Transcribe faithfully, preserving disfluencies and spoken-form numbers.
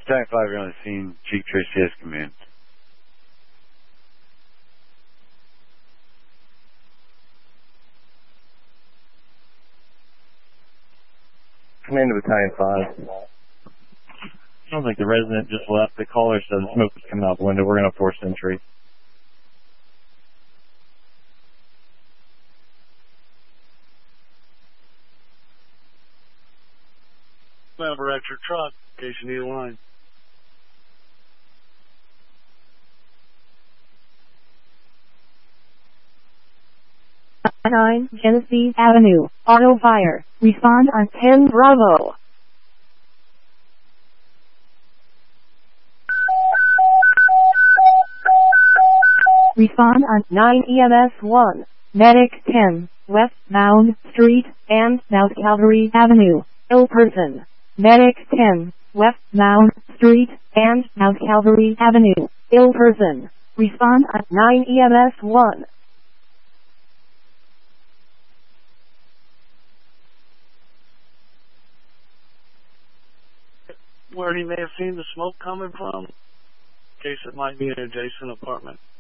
Jack five, you're on the scene. Cheek Trace C S command. Command to Battalion five. Sounds like the resident just left. The caller said the smoke was coming out the window. We're going to force entry. Member at your truck in case you need a line. nine Genesee Avenue, auto fire. Respond on ten Bravo. Respond on nine E M S one, Medic ten, West Mound Street and South Calvary Avenue, ill person. Medic ten, West Mound Street and South Calvary Avenue, ill person. Respond on nine E M S one. Where he may have seen the smoke coming from, in case it might be an adjacent apartment.